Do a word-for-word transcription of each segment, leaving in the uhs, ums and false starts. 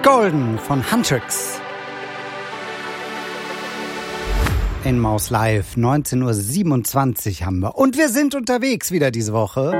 Golden von Huntrix. In Maus Live, neunzehn Uhr siebenundzwanzig haben wir. Und wir sind unterwegs wieder diese Woche.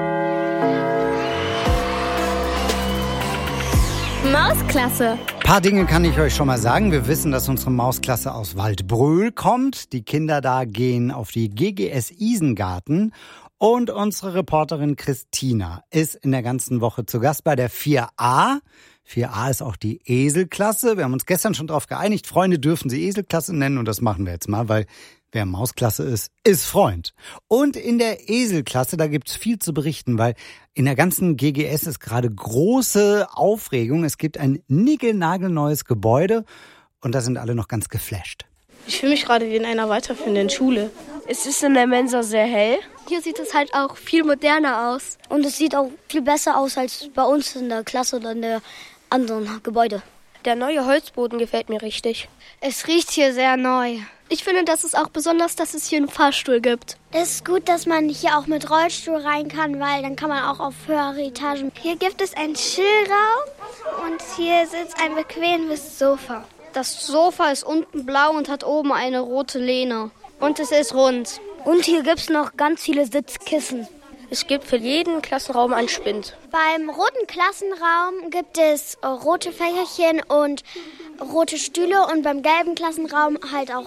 Mausklasse. Ein paar Dinge kann ich euch schon mal sagen. Wir wissen, dass unsere Mausklasse aus Waldbröl kommt. Die Kinder da gehen auf die G G S Isengarten. Und unsere Reporterin Christina ist in der ganzen Woche zu Gast bei der vier a. vier a ist auch die Eselklasse. Wir haben uns gestern schon darauf geeinigt, Freunde dürfen sie Eselklasse nennen und das machen wir jetzt mal, weil wer Mausklasse ist, ist Freund. Und in der Eselklasse, da gibt's viel zu berichten, weil in der ganzen G G S ist gerade große Aufregung. Es gibt ein niegelnagelneues Gebäude und da sind alle noch ganz geflasht. Ich fühle mich gerade wie in einer weiterführenden Schule. Es ist in der Mensa sehr hell. Hier sieht es halt auch viel moderner aus. Und es sieht auch viel besser aus als bei uns in der Klasse oder in der anderen Gebäude. Der neue Holzboden gefällt mir richtig. Es riecht hier sehr neu. Ich finde, das ist auch besonders, dass es hier einen Fahrstuhl gibt. Es ist gut, dass man hier auch mit Rollstuhl rein kann, weil dann kann man auch auf höhere Etagen. Hier gibt es einen Chillraum und hier sitzt ein bequemes Sofa. Das Sofa ist unten blau und hat oben eine rote Lehne. Und es ist rund. Und hier gibt es noch ganz viele Sitzkissen. Es gibt für jeden Klassenraum einen Spind. Beim roten Klassenraum gibt es rote Fächerchen und rote Stühle und beim gelben Klassenraum halt auch